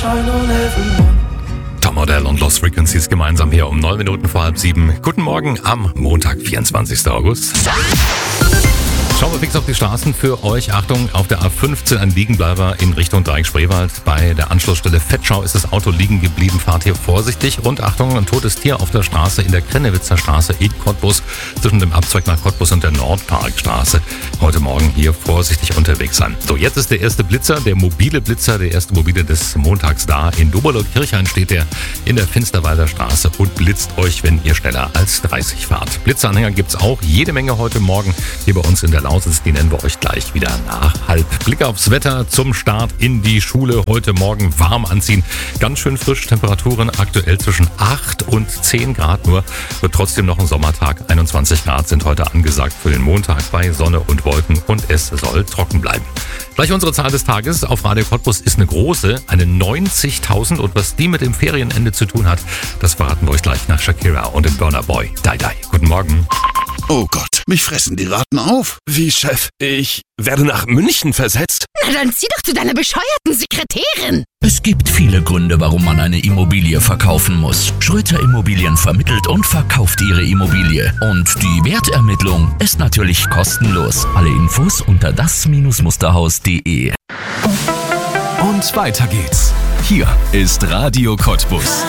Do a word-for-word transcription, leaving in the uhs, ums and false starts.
Tom Odell und Lost Frequencies gemeinsam hier um neun Minuten vor halb sieben. Guten Morgen am Montag, vierundzwanzigsten August. Schauen wir fix auf die Straßen für euch. Achtung, auf der A fünfzehn ein Liegenbleiber in Richtung Dreieck Spreewald. Bei der Anschlussstelle Fettschau ist das Auto liegen geblieben. Fahrt hier vorsichtig. Und Achtung, ein totes Tier auf der Straße in der Krennewitzer Straße in Cottbus zwischen dem Abzweig nach Cottbus und der Nordparkstraße. Heute Morgen hier vorsichtig unterwegs sein. So, jetzt ist der erste Blitzer, der mobile Blitzer, der erste mobile des Montags da. In Doberloh-Kirchhain steht der in der Finsterwalder Straße und blitzt euch, wenn ihr schneller als dreißig fahrt. Blitzanhänger gibt's auch jede Menge heute Morgen hier bei uns in der Lausitz. Die nennen wir euch gleich wieder nach halb. Blick aufs Wetter zum Start in die Schule. Heute Morgen warm anziehen. Ganz schön frisch. Temperaturen aktuell zwischen acht und zehn Grad nur. Wird trotzdem noch ein Sommertag. einundzwanzig Grad sind heute angesagt für den Montag bei Sonne und Wolken und es soll trocken bleiben. Gleich unsere Zahl des Tages auf Radio Cottbus ist eine große, eine neunzigtausend, und was die mit dem Ferienende zu tun hat, das verraten wir euch gleich nach Shakira und dem Burna Boy. Die Die. Guten Morgen. Oh Gott, mich fressen die Ratten auf. Wie, Chef? Ich werde nach München versetzt? Na dann zieh doch zu deiner bescheuerten Sekretärin. Es gibt viele Gründe, warum man eine Immobilie verkaufen muss. Schröter Immobilien vermittelt und verkauft ihre Immobilie. Und die Wertermittlung ist natürlich kostenlos. Alle Infos unter das Musterhaus punkt de. Und weiter geht's. Hier ist Radio Cottbus.